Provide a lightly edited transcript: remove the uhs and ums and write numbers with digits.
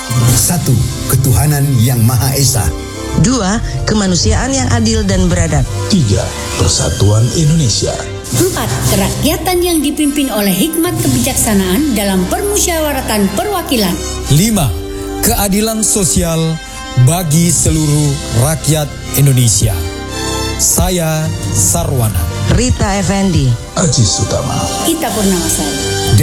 1. Ketuhanan yang Maha Esa. 2. Kemanusiaan yang adil dan beradab. 3. Persatuan Indonesia. 4. Kerakyatan yang dipimpin oleh hikmat kebijaksanaan dalam permusyawaratan perwakilan. 5. Keadilan sosial bagi seluruh rakyat Indonesia. Saya Sarwana. Rita Effendi. Aziz Utama. Ita Purnamasari.